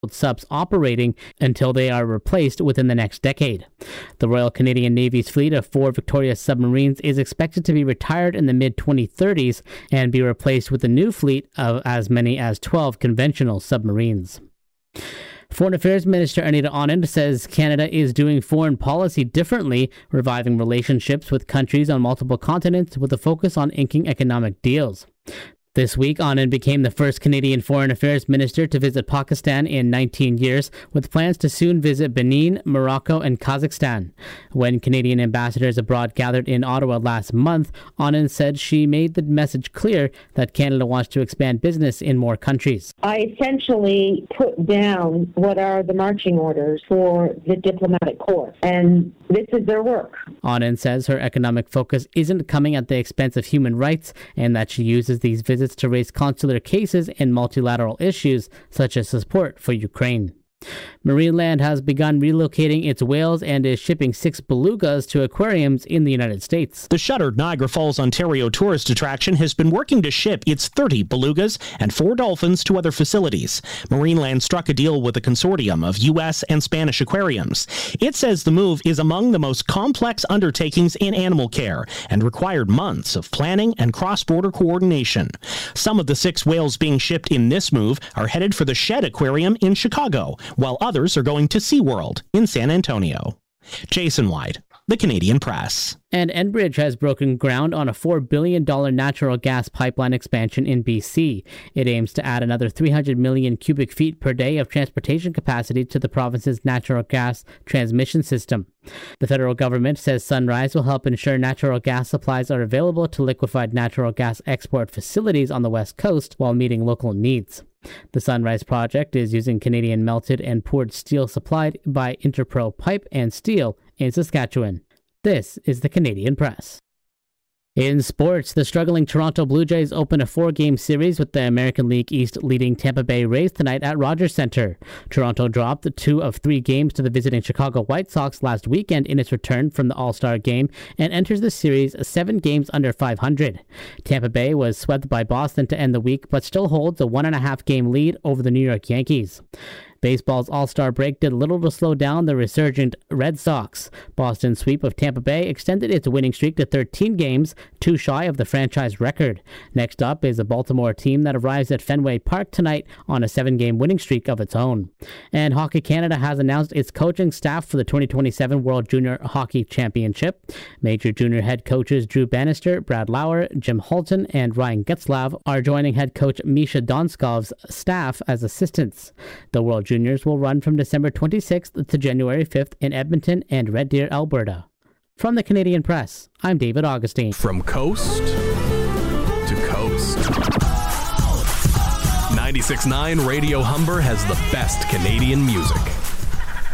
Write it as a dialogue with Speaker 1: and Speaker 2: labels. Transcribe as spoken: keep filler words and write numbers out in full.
Speaker 1: subs operating until they are replaced within the next decade. The Royal Canadian Navy's fleet of four Victoria submarines is expected to be retired in the mid twenty thirties and be replaced with a new fleet of as many as twelve conventional submarines. Foreign Affairs Minister Anita Anand says Canada is doing foreign policy differently, reviving relationships with countries on multiple continents with a focus on inking economic deals. This week, Anand became the first Canadian Foreign Affairs Minister to visit Pakistan in nineteen years, with plans to soon visit Benin, Morocco, and Kazakhstan. When Canadian ambassadors abroad gathered in Ottawa last month, Anand said she made the message clear that Canada wants to expand business in more countries.
Speaker 2: I essentially put down what are the marching orders for the diplomatic corps, and this is their work.
Speaker 1: Anand says her economic focus isn't coming at the expense of human rights, and that she uses these visits to raise consular cases and multilateral issues, such as support for Ukraine. Marineland has begun relocating its whales and is shipping six belugas to aquariums in the United States.
Speaker 3: The shuttered Niagara Falls, Ontario tourist attraction has been working to ship its thirty belugas and four dolphins to other facilities. Marineland struck a deal with a consortium of U S and Spanish aquariums. It says the move is among the most complex undertakings in animal care and required months of planning and cross-border coordination. Some of the six whales being shipped in this move are headed for the Shed Aquarium in Chicago, while others are going to SeaWorld in San Antonio. Jason White, The Canadian Press.
Speaker 1: And Enbridge has broken ground on a four billion dollars natural gas pipeline expansion in B C. It aims to add another three hundred million cubic feet per day of transportation capacity to the province's natural gas transmission system. The federal government says Sunrise will help ensure natural gas supplies are available to liquefied natural gas export facilities on the West Coast while meeting local needs. The Sunrise project is using Canadian melted and poured steel supplied by Interpro Pipe and Steel in Saskatchewan. This is the Canadian Press. In sports, the struggling Toronto Blue Jays open a four-game series with the American League East leading Tampa Bay Rays tonight at Rogers Centre. Toronto dropped two of three games to the visiting Chicago White Sox last weekend in its return from the All-Star game and enters the series seven games under five hundred. Tampa Bay was swept by Boston to end the week, but still holds a one-and-a-half game lead over the New York Yankees. Baseball's All-Star break did little to slow down the resurgent Red Sox. Boston's sweep of Tampa Bay extended its winning streak to thirteen games, two shy of the franchise record. Next up is a Baltimore team that arrives at Fenway Park tonight on a seven-game winning streak of its own. And Hockey Canada has announced its coaching staff for the twenty twenty-seven World Junior Hockey Championship. Major junior head coaches Drew Bannister, Brad Lauer, Jim Halton, and Ryan Getzlav are joining head coach Misha Donskov's staff as assistants. The World Juniors will run from December twenty-sixth to January fifth in Edmonton and Red Deer, Alberta. From the Canadian Press, I'm David Augustine.
Speaker 4: From coast to coast. ninety-six point nine Radio Humber has the best Canadian music.